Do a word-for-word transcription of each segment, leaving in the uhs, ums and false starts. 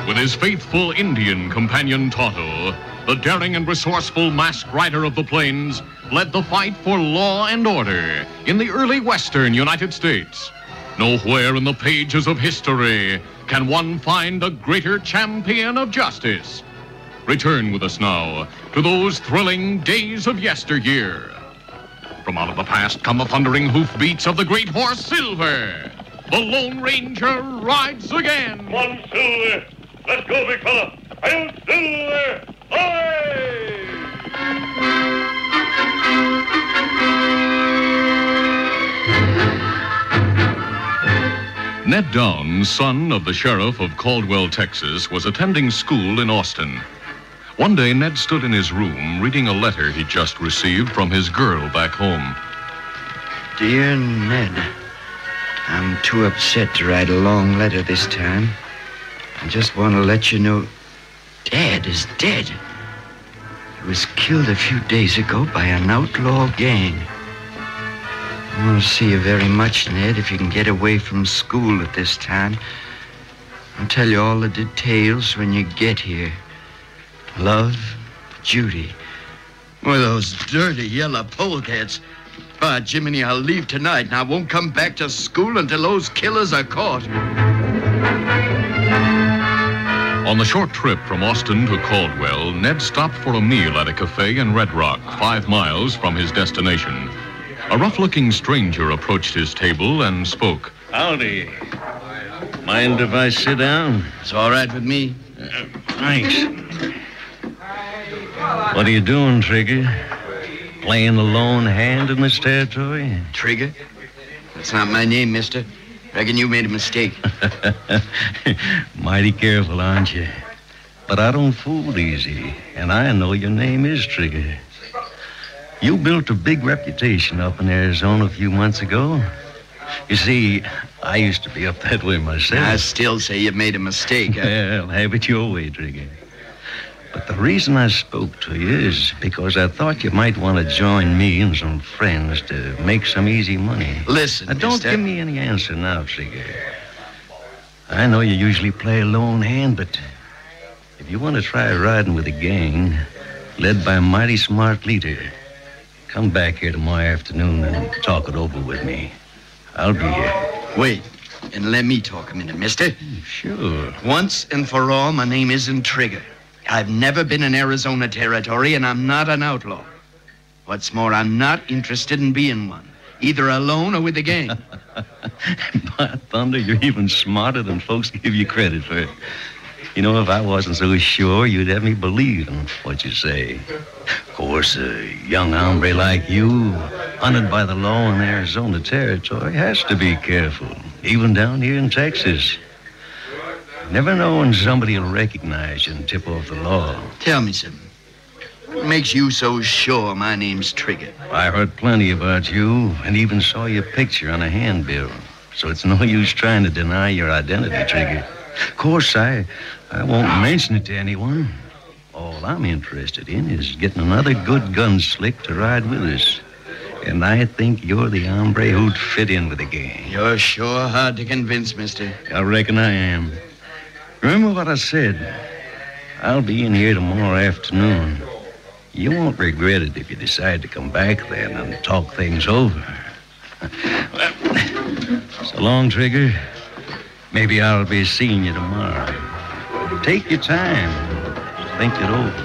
With his faithful Indian companion Tonto, the daring and resourceful masked rider of the plains led the fight for law and order in the early western United States. Nowhere in the pages of history can one find a greater champion of justice. Return with us now to those thrilling days of yesteryear. From out of the past come the thundering hoofbeats of the great horse Silver. The Lone Ranger rides again. Come on, Silver. Let's go, big fella. Hail, Silver! Away! Ned Downs, son of the sheriff of Caldwell, Texas, was attending school in Austin. One day, Ned stood in his room reading a letter he'd just received from his girl back home. Dear Ned, I'm too upset to write a long letter this time. I just want to let you know Dad is dead. He was killed a few days ago by an outlaw gang. I want to see you very much, Ned, if you can get away from school at this time. I'll tell you all the details when you get here. Love, Judy. Well, those dirty yellow polecats. By Jiminy, I'll leave tonight, and I won't come back to school until those killers are caught. On the short trip from Austin to Caldwell, Ned stopped for a meal at a cafe in Red Rock, five miles from his destination. A rough-looking stranger approached his table and spoke. Howdy. Mind if I sit down? It's all right with me. Uh, thanks. What are you doing, Trigger? Playing the lone hand in this territory? Trigger? That's not my name, mister. Reckon you made a mistake. Mighty careful, aren't you? But I don't fool easy, and I know your name is Trigger. You built a big reputation up in Arizona a few months ago. You see, I used to be up that way myself. I still say you made a mistake. Well, have it your way, Trigger. But the reason I spoke to you is because I thought you might want to join me and some friends to make some easy money. Listen, now, don't mister. give me any answer now, Trigger. I know you usually play a lone hand, but if you want to try riding with a gang led by a mighty smart leader, come back here tomorrow afternoon and talk it over with me. I'll be here. Wait, and let me talk a minute, mister. Sure. Once and for all, my name isn't Trigger. I've never been in Arizona territory, and I'm not an outlaw. What's more, I'm not interested in being one, either alone or with a gang. By thunder, you're even smarter than folks give you credit for. You know, if I wasn't so sure, you'd have me believe in what you say. Of course, a young hombre like you, hunted by the law in Arizona territory, has to be careful, even down here in Texas. Never know when somebody will recognize you and tip off the law. Tell me something. What makes you so sure my name's Trigger? I heard plenty about you and even saw your picture on a handbill. So it's no use trying to deny your identity, Trigger. Of course, I, I won't mention it to anyone. All I'm interested in is getting another good gunslick to ride with us. And I think you're the hombre who'd fit in with the gang. You're sure hard to convince, mister. I reckon I am. Remember what I said. I'll be in here tomorrow afternoon. You won't regret it if you decide to come back then and talk things over. Well, so long, Trigger. Maybe I'll be seeing you tomorrow. Take your time. Think it over.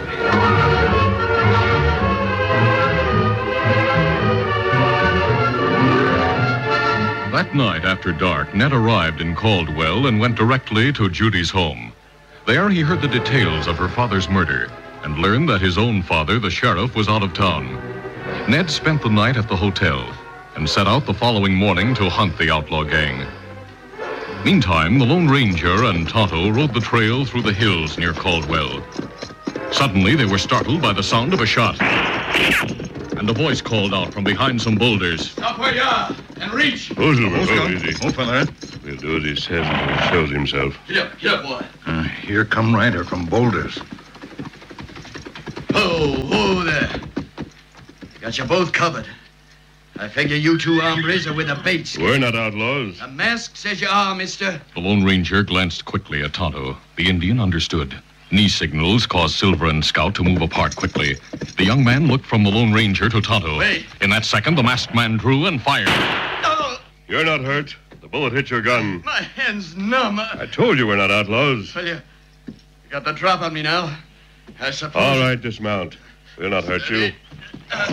That night after dark, Ned arrived in Caldwell and went directly to Judy's home. There he heard the details of her father's murder and learned that his own father, the sheriff, was out of town. Ned spent the night at the hotel and set out the following morning to hunt the outlaw gang. Meantime, the Lone Ranger and Tonto rode the trail through the hills near Caldwell. Suddenly, they were startled by the sound of a shot. And a voice called out from behind some boulders. Stop where you are and reach. Oh, Silver, oh, easy. Oh, fella. We'll do as he says when he shows himself. Get up, get up, boy. Uh, here come Ryder from Boulders. Oh, oh there. Got you both covered. I figure you two hombres are with a bait scheme. We're not outlaws. The mask says you are, mister. The Lone Ranger glanced quickly at Tonto. The Indian understood. Knee signals caused Silver and Scout to move apart quickly. The young man looked from the Lone Ranger to Tonto. Wait. In that second, the masked man drew and fired. Oh, You're not hurt. The bullet hit your gun. my hand's numb. I told you we're not outlaws. Well, you, you got the drop on me now. I suppose. All right, dismount. We'll not hurt you.